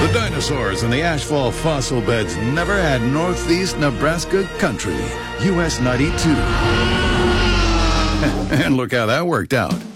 The dinosaurs and the ashfall fossil beds never had Northeast Nebraska country. US 92. And look how that worked out.